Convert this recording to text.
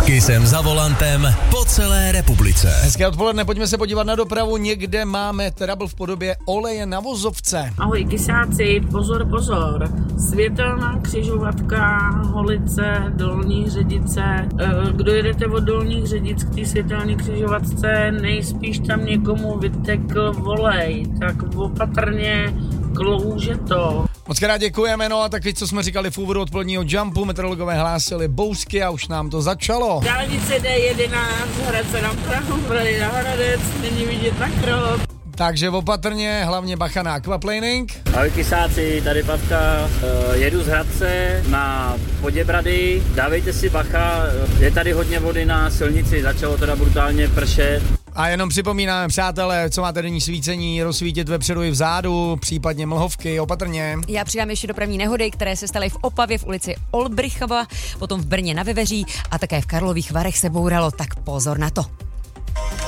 Kisem za volantem po celé republice. Hezké odpoledne, pojďme se podívat na dopravu. Někde máme trouble v podobě oleje na vozovce. Ahoj kysáci, pozor, pozor. Světelná křižovatka, Holice, Dolní Ředice. Kdo jedete od Dolních Ředic k té světelné křižovatce, nejspíš tam někomu vytekl olej, tak opatrně klouže to. Moc krát děkujeme, no a taky, co jsme říkali v úvodu odpoledního jumpu, meteorologové hlásili bousky a už nám to začalo. Dálnice D11, Hradce na Prahu, Brady na Hradec, není vidět na krok. Takže opatrně, hlavně bacha na aquaplaning. Ahoj kysáci, tady Pavka, jedu z Hradce na Poděbrady, dávejte si bacha, je tady hodně vody na silnici, začalo teda brutálně pršet. A jenom připomínáme, přátelé, co máte denní svícení, rozsvítit vepředu i vzadu, případně mlhovky, opatrně. Já přidám ještě dopravní nehody, které se staly v Opavě v ulici Olbrichova, potom v Brně na Veveří a také v Karlových Varech se bouralo, tak pozor na to.